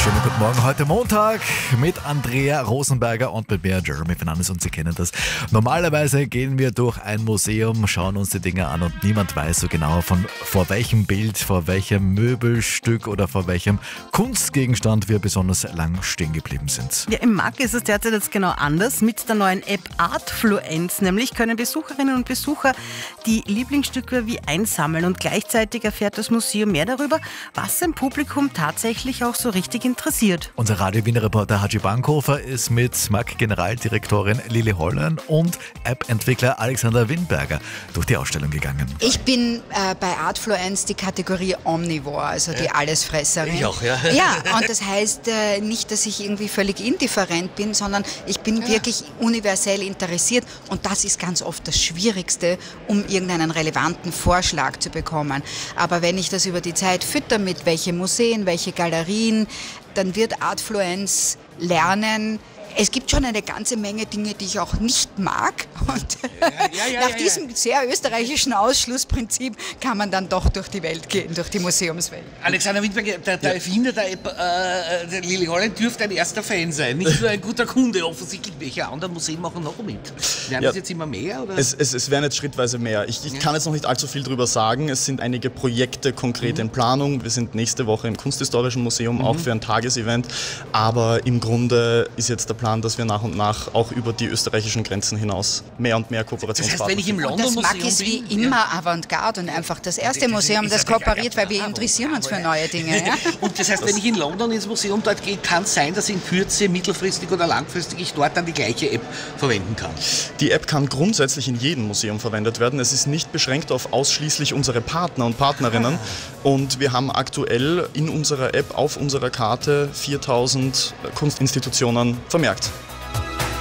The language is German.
Schönen guten Morgen, heute Montag mit Andrea Rosenberger und mit mir, Jeremy Fernandes, und Sie kennen das. Normalerweise gehen wir durch ein Museum, schauen uns die Dinge an und niemand weiß so genau, vor welchem Bild, vor welchem Möbelstück oder vor welchem Kunstgegenstand wir besonders lang stehen geblieben sind. Ja, im Markt ist es derzeit jetzt genau anders. Mit der neuen App Artfluenz nämlich können Besucherinnen und Besucher die Lieblingsstücke wie einsammeln und gleichzeitig erfährt das Museum mehr darüber, was ein Publikum tatsächlich auch so richtig interessiert. Unser Radio-Wiener-Reporter Haji Bankhofer ist mit MAG-Generaldirektorin Lili Holland und App-Entwickler Alexander Winberger durch die Ausstellung gegangen. Ich bin bei Artfluenz die Kategorie Omnivore, also die Allesfresserin. Ich auch, ja. Ja, und das heißt nicht, dass ich irgendwie völlig indifferent bin, sondern ich bin wirklich universell interessiert und das ist ganz oft das Schwierigste, um irgendeinen relevanten Vorschlag zu bekommen. Aber wenn ich das über die Zeit fütter mit welche Museen, welche Galerien, dann wird Artfluenz lernen. Es gibt schon eine ganze Menge Dinge, die ich auch nicht mag. Und nach diesem sehr österreichischen Ausschlussprinzip kann man dann doch durch die Welt gehen, durch die Museumswelt. Alexander Winberger, der Erfinder der App, der Lili Holland, dürfte ein erster Fan sein. Nicht nur ein guter Kunde, offensichtlich. Welche anderen Museen machen noch mit? Werden das jetzt immer mehr? Oder? Es werden jetzt schrittweise mehr. Ich kann jetzt noch nicht allzu viel darüber sagen. Es sind einige Projekte konkret in Planung. Wir sind nächste Woche im Kunsthistorischen Museum, auch für ein Tagesevent. Aber im Grunde ist jetzt der Plan, dass wir nach und nach auch über die österreichischen Grenzen hinaus mehr und mehr Kooperationspartner. Das heißt, wenn ich im Und London das Museum MAG ist wie bin, immer Avantgarde und einfach das erste Museum, das kooperiert, weil wir interessieren uns für neue Dinge. Ja? Und das heißt, wenn ich in London ins Museum dort gehe, kann es sein, dass in Kürze, mittelfristig oder langfristig ich dort dann die gleiche App verwenden kann? Die App kann grundsätzlich in jedem Museum verwendet werden. Es ist nicht beschränkt auf ausschließlich unsere Partner und Partnerinnen. Und wir haben aktuell in unserer App auf unserer Karte 4000 Kunstinstitutionen vermerkt.